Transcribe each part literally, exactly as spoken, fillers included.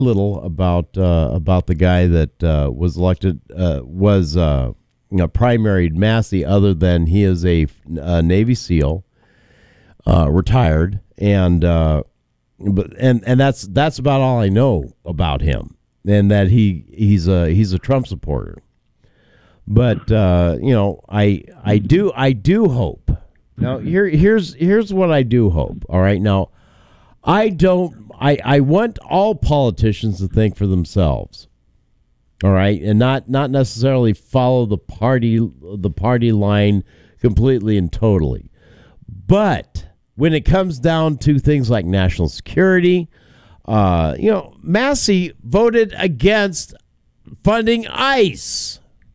little about uh, about the guy that uh, was elected uh, was uh, you know, primaried Massey, other than he is a, a Navy SEAL, uh, retired, and uh, but and and that's that's about all I know about him, and that he he's a he's a Trump supporter. But uh, you know, I I do I do hope. Now here here's here's what I do hope. All right, now I don't I, I want all politicians to think for themselves. All right, and not not necessarily follow the party the party line completely and totally. But when it comes down to things like national security, uh, you know, Massey voted against funding ICE.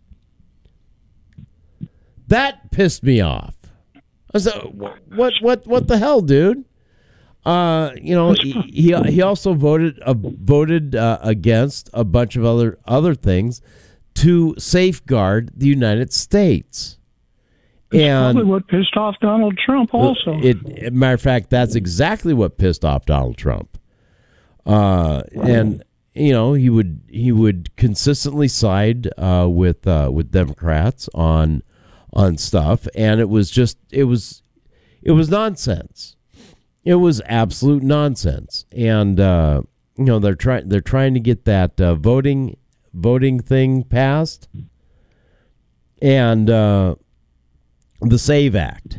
That pissed me off. I was like, what, what, what the hell, dude? Uh, you know, he he, he also voted uh, voted uh, against a bunch of other other things to safeguard the United States. That's and probably what pissed off Donald Trump. Also, it, it matter of fact, that's exactly what pissed off Donald Trump. Uh, and you know, he would he would consistently side uh, with uh, with Democrats on. on stuff, and it was just it was it was nonsense. It was absolute nonsense. And uh, you know, they're trying they're trying to get that uh, voting voting thing passed, and uh, the SAVE Act.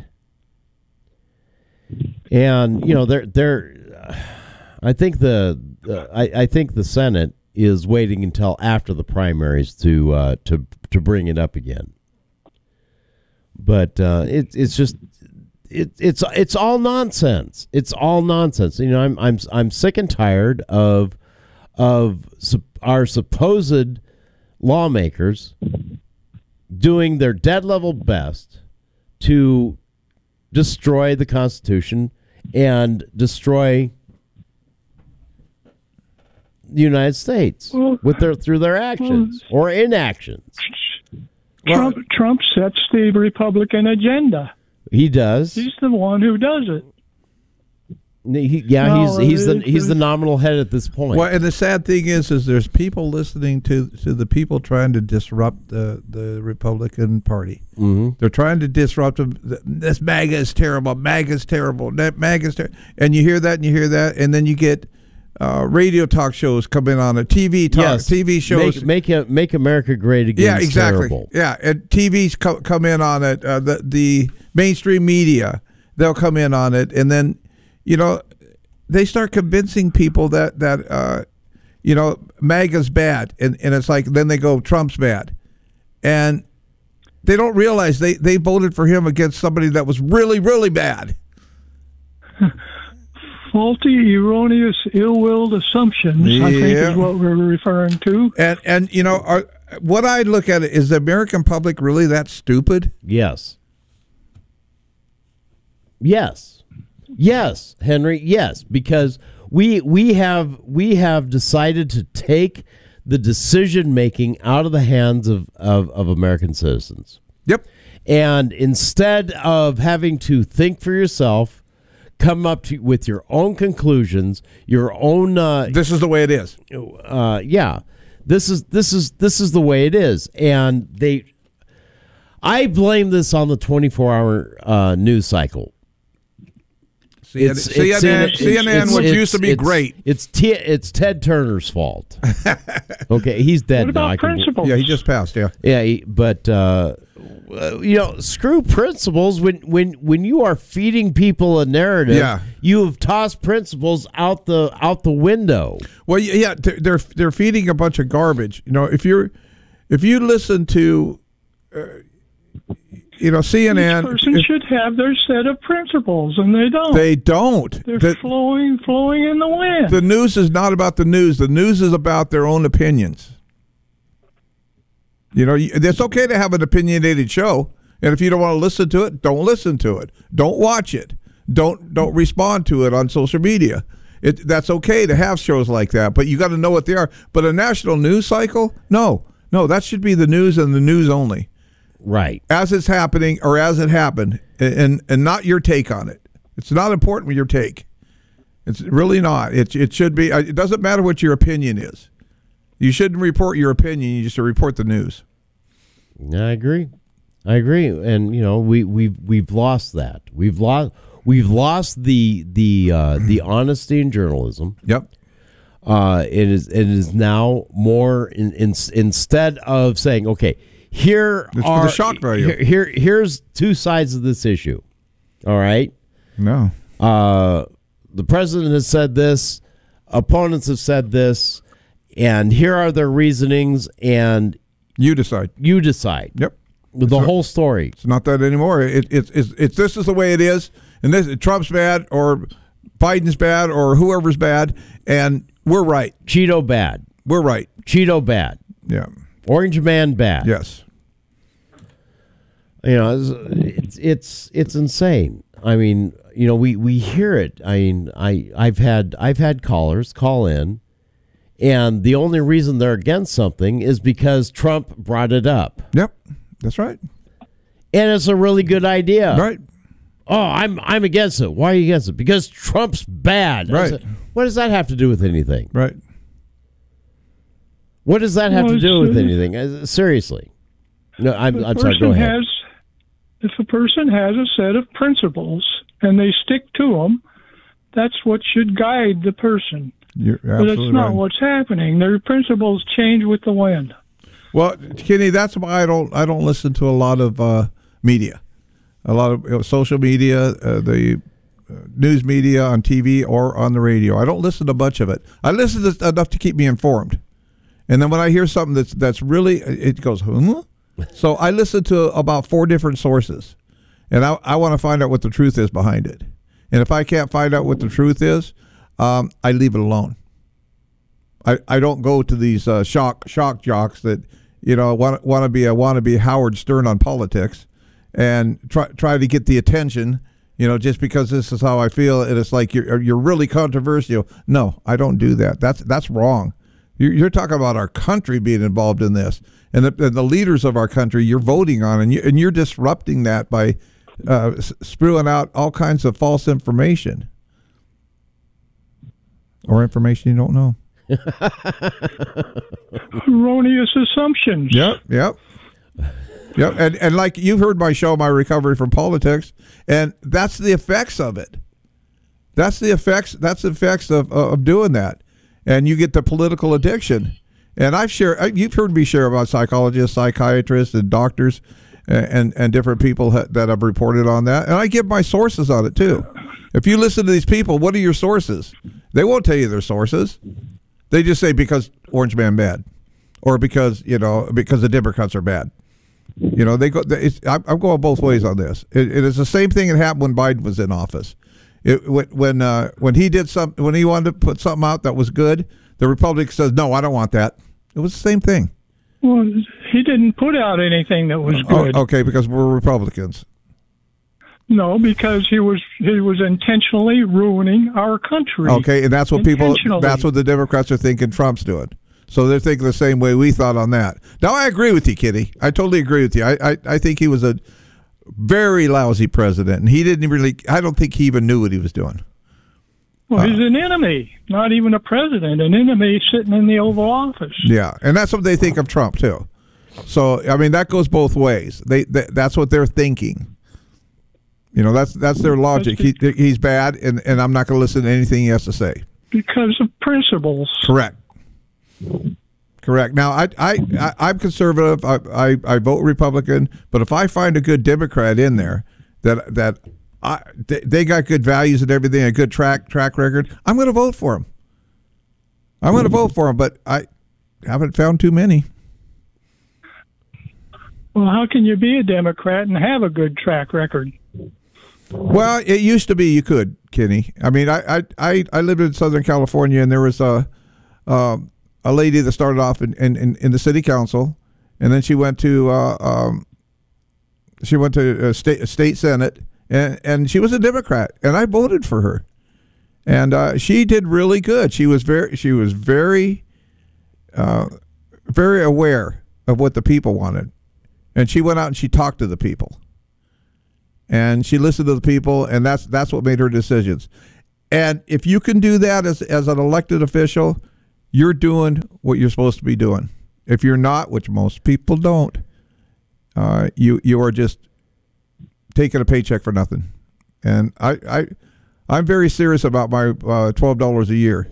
And you know, they're they're I think the uh, I, I think the Senate is waiting until after the primaries to uh, to to bring it up again. But uh, it, it's just it, it's it's all nonsense. It's all nonsense. You know, I'm I'm I'm sick and tired of of su- our supposed lawmakers doing their dead level best to destroy the Constitution and destroy the United States well, with their through their actions well, or inactions. Trump well, Trump sets the Republican agenda. He does. He's the one who does it. He, yeah, no, he's he's the he's the nominal head at this point. Well, and the sad thing is, is there's people listening to to the people trying to disrupt the, the Republican Party. Mm-hmm. They're trying to disrupt them. This MAGA is terrible. MAGA is terrible. That MAGA is terrible. And you hear that, and you hear that, and then you get uh, radio talk shows coming on it, T V talk, yes. T V shows. Make make, make America great again. Yeah, exactly. Terrible. Yeah, and T Vs co- come in on it. Uh, the the mainstream media, they'll come in on it, and then. You know, they start convincing people that, that uh, you know, MAGA's bad. And, and it's like, then they go, Trump's bad. And they don't realize they, they voted for him against somebody that was really, really bad. Faulty, erroneous, ill-willed assumptions, yeah. I think is what we're referring to. And, and you know, are, what I look at it, is the American public really that stupid? Yes. Yes. Yes, Henry, yes, because we we have we have decided to take the decision making out of the hands of, of, of American citizens. Yep. And instead of having to think for yourself, come up to, with your own conclusions, your own uh, this is the way it is. Uh, yeah. This is this is this is the way it is. And they I blame this on the twenty-four hour uh, news cycle. It's, C N N, it's, C N N, it's, which it's, used to be it's, great. It's T, it's Ted Turner's fault. Okay, he's dead what about now. principles? Yeah, he just passed. Yeah, yeah, he, but uh, you know, screw principles. When when when you are feeding people a narrative, yeah. you have tossed principles out the out the window. Well, yeah, they're they're feeding a bunch of garbage. You know, if you're if you listen to. Uh, You know, C N N. Each person if, should have their set of principles, and they don't. They don't. They're the, flowing, flowing in the wind. The news is not about the news. The news is about their own opinions. You know, it's okay to have an opinionated show, and if you don't want to listen to it, don't listen to it. Don't watch it. Don't don't respond to it on social media. It that's okay to have shows like that, but you got to know what they are. But a national news cycle, no, no, that should be the news and the news only. Right. As it's happening or as it happened, and and not your take on it. It's not important with your take. It's really not. It it should be. It doesn't matter what your opinion is. You shouldn't report your opinion. You just report the news. I agree. I agree. And you know, we we've we've lost that. We've lost we've lost the the uh, the honesty in journalism. Yep. Uh, it is it is now more in, in instead of saying, okay, here it's are for the shock value. Here, here here's two sides of this issue. All right. No. Uh, the president has said this. Opponents have said this. And here are their reasonings, and you decide. You decide. Yep. The it's whole not, story. It's not that anymore. It, it, it's it's this is the way it is, and this Trump's bad, or Biden's bad, or whoever's bad, and we're right. Cheeto bad. We're right. Cheeto bad. Yeah. Orange man bad. Yes. You know, it's it's it's insane. I mean, you know, we, we hear it. I mean, I I've had I've had callers call in. And the only reason they're against something is because Trump brought it up. Yep, that's right. And it's a really good idea. Right. Oh, I'm I'm against it. Why are you against it? Because Trump's bad. Right. Said, what does that have to do with anything? Right. What does that have well, to do with uh, anything? Uh, seriously. No, I'm, I'm sorry. person Go ahead. Has, if a person has a set of principles and they stick to them, that's what should guide the person. You're but it's not right. what's happening. Their principles change with the wind. Well, Kenny, that's why I don't I don't listen to a lot of uh, media, a lot of you know, social media, uh, the uh, news media on T V or on the radio. I don't listen to much of it. I listen to enough to keep me informed, and then when I hear something that's that's really it goes, huh? So I listen to about four different sources, and I I want to find out what the truth is behind it. And if I can't find out what the truth is, Um, I leave it alone. I, I don't go to these uh, shock shock jocks that you know want want to be a want to be Howard Stern on politics, and try try to get the attention. You know, just because this is how I feel, and it's like you're you're really controversial. No, I don't do that. That's that's wrong. You're, you're talking about our country being involved in this, and the, and the leaders of our country you're voting on, and you and you're disrupting that by uh, spewing out all kinds of false information. Or information you don't know. Erroneous assumptions. Yep, yep. Yep, and, and like you've heard my show, My Recovery from Politics, and that's the effects of it. That's the effects That's the effects of, of doing that. And you get the political addiction. And I've shared, you've heard me share about psychologists, psychiatrists, and doctors, and, and, and different people that have reported on that. And I give my sources on it, too. If you listen to these people, what are your sources? They won't tell you their sources. They just say because Orange Man bad, or because you know because the Democrats are bad. You know they go. It's, I'm going both ways on this. It, it is the same thing that happened when Biden was in office. It, when uh, when he did some when he wanted to put something out that was good, the Republican says no, I don't want that. It was the same thing. Well, he didn't put out anything that was good. Oh, okay, because we're Republicans. No, because he was he was intentionally ruining our country. Okay, and that's what people that's what the Democrats are thinking Trump's doing. So they're thinking the same way we thought on that. Now I agree with you, Kitty. I totally agree with you. I I, I think he was a very lousy president, and he didn't really I don't think he even knew what he was doing. Well, uh, he's an enemy, not even a president, an enemy sitting in the Oval Office. Yeah, and that's what they think of Trump too. So I mean that goes both ways. They, they that's what they're thinking. You know, that's that's their logic. He, he's bad, and, and I'm not going to listen to anything he has to say. Because of principles. Correct. Correct. Now, I, I, I, I'm conservative. I, I, I vote Republican. But if I find a good Democrat in there that that I, they, they got good values and everything, a good track track record, I'm going to vote for them. I'm going to vote for them, but I haven't found too many. Well, how can you be a Democrat and have a good track record? Well, it used to be you could, Kenny. I mean, I I, I, I lived in Southern California, and there was a uh, a lady that started off in, in, in the city council, and then she went to uh, um, she went to a state a state senate, and and she was a Democrat, and I voted for her, and uh, she did really good. She was very she was very uh, very aware of what the people wanted, and she went out and she talked to the people. And she listened to the people, and that's that's what made her decisions. And if you can do that as as an elected official, you're doing what you're supposed to be doing. If you're not, which most people don't, uh, you you are just taking a paycheck for nothing. And I, I I'm very serious about my uh, twelve dollars a year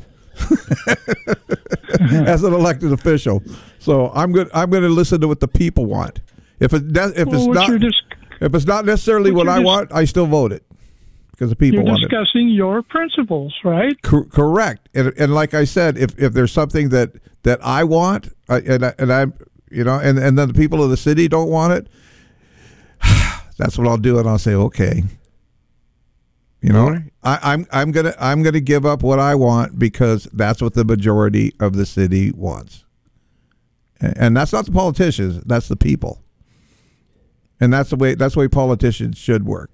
as an elected official. So I'm good. I'm going to listen to what the people want. If it if well, it's what not you're dis- if it's not necessarily what, what I dis- want, I still vote it because the people you're want it. discussing your principles, right? Cor- correct. And, and like I said, if, if there's something that, that I want, I, and I, and I, you know, and, and then the people of the city don't want it, that's what I'll do, and I'll say, okay. You know, Right. I, I'm I'm gonna I'm gonna give up what I want because that's what the majority of the city wants, and, and that's not the politicians, that's the people, and that's the way that's the way politicians should work.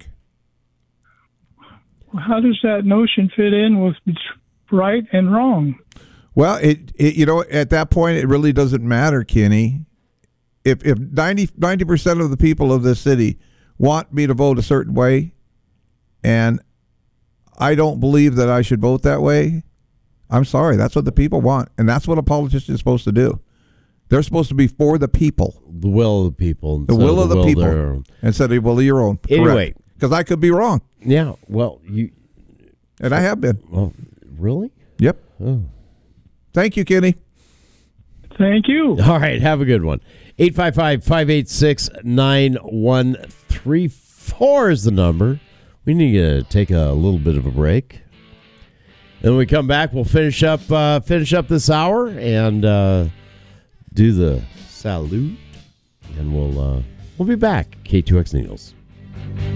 How does that notion fit in with right and wrong? Well, it, it you know at that point it really doesn't matter, Kenny. If if ninety percent of the people of this city want me to vote a certain way, and I don't believe that I should vote that way, I'm sorry. That's what the people want, and that's what a politician is supposed to do. They're supposed to be for the people, The will of the people. the will of the, people, their- instead of the will of your own. Anyway. Because I could be wrong, Yeah. Well, you. and I have been. Well, really? Yep. Oh. Thank you, Kenny. Thank you. All right. Have a good one. eight five five, five eight six, nine one three four is the number. We need to take a little bit of a break. And when we come back, we'll finish up uh, finish up this hour and uh, do the salute, and we'll uh, we'll be back. K two X Needles.